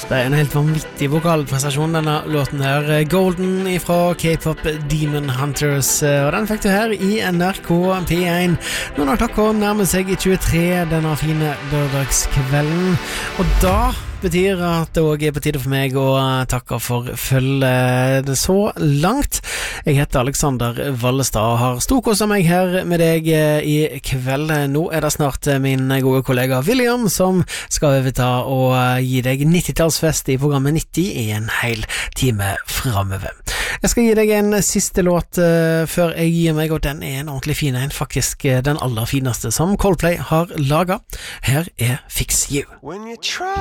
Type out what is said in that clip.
Det en helt vanvittig vokalprestasjon, denne låten her. Golden fra K-pop Demon Hunters, og den fikk du her i NRK P1. Nå når klokka nærmer seg 23 denne fine lørdagskvelden, og da betyr at det også på tide for meg å takke for følget så langt. Jeg heter Alexander Vallestad og har storkoset meg her med deg i kveld. Nå det snart min gode kollega William som skal overta og gi deg 90-tallsfest i programmet 90 i en hel time fremover. Jeg skal gi deg en siste låt før jeg gir meg, og den en ordentlig fin en, faktisk den aller fineste som Coldplay har laget. Her Fix You.